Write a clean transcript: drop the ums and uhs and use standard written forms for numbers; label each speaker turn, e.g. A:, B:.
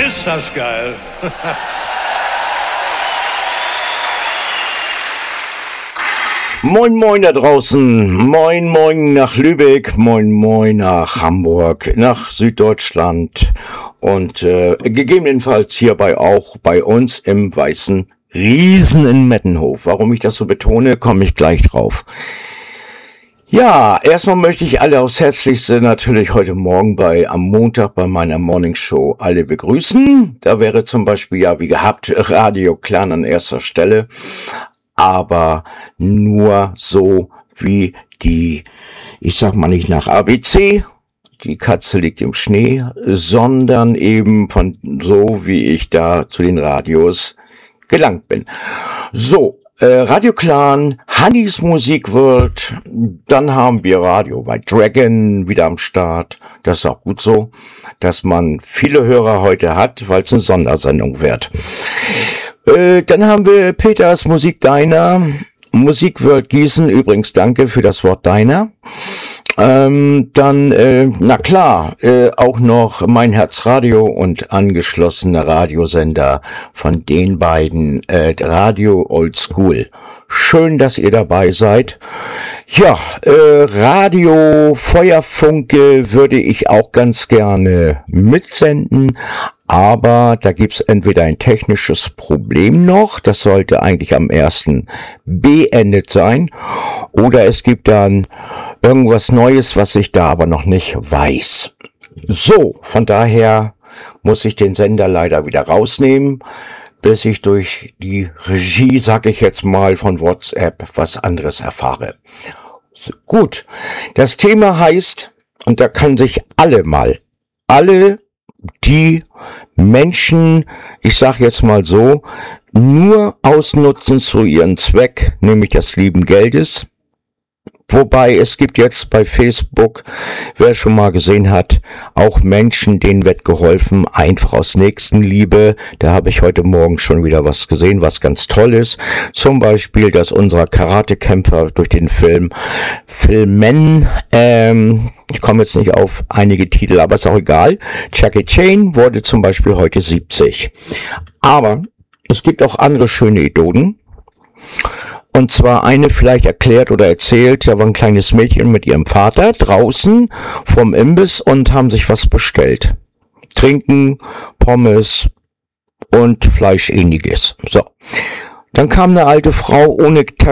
A: Ist das geil.
B: Moin moin da draußen, moin moin nach Lübeck, moin moin nach Hamburg, nach Süddeutschland und gegebenenfalls hierbei auch bei uns im Weißen Riesen in Mettenhof. Warum ich das so betone, komme ich gleich drauf. Ja, erstmal möchte ich alle aufs Herzlichste natürlich heute Morgen am Montag bei meiner Morningshow alle begrüßen. Da wäre zum Beispiel ja wie gehabt Radio Clan an erster Stelle. Aber nur so wie ich sag mal nicht nach ABC, die Katze liegt im Schnee, sondern eben so wie ich da zu den Radios gelangt bin. So, Radio Clan, Honeys Music World, dann haben wir Radio bei Dragon wieder am Start. Das ist auch gut so, dass man viele Hörer heute hat, weil es eine Sondersendung wird. Dann haben wir Peters Musik Deiner, Musik World Gießen, übrigens danke für das Wort Deiner. Na klar, auch noch Mein Herz Radio und angeschlossener Radiosender von den beiden, Radio Old School. Schön, dass ihr dabei seid. Ja, Radio Feuerfunke würde ich auch ganz gerne mitsenden. Aber da gibt's entweder ein technisches Problem noch, das sollte eigentlich am 1. beendet sein, oder es gibt dann irgendwas Neues, was ich da aber noch nicht weiß. So, von daher muss ich den Sender leider wieder rausnehmen, bis ich durch die Regie, sag ich jetzt mal, von WhatsApp was anderes erfahre. So, gut, das Thema heißt, und da kann sich alle die Menschen, ich sag jetzt mal so, nur ausnutzen zu ihrem Zweck, nämlich des lieben Geldes. Wobei es gibt jetzt bei Facebook, wer schon mal gesehen hat, auch Menschen, denen wird geholfen, einfach aus Nächstenliebe. Da habe ich heute Morgen schon wieder was gesehen, was ganz toll ist. Zum Beispiel, dass unser Karatekämpfer durch den Filmen, ich komme jetzt nicht auf einige Titel, aber ist auch egal. Jackie Chan wurde zum Beispiel heute 70. Aber es gibt auch andere schöne Idolen. Und zwar eine vielleicht erklärt oder erzählt, da war ein kleines Mädchen mit ihrem Vater draußen vom Imbiss und haben sich was bestellt. Trinken, Pommes und Fleisch ähnliches. So. Dann kam eine alte Frau ohne